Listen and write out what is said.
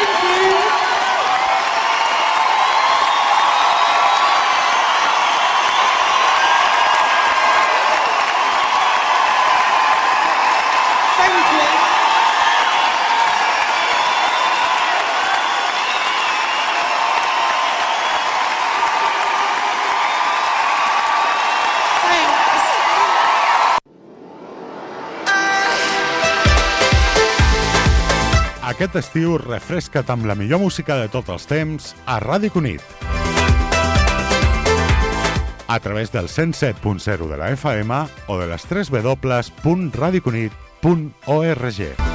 Aquest estiu refresca't amb la millor música de tots els temps a Ràdio Cunit. A través del 107.0 de la FM o de les 3 www.radiocunit.org.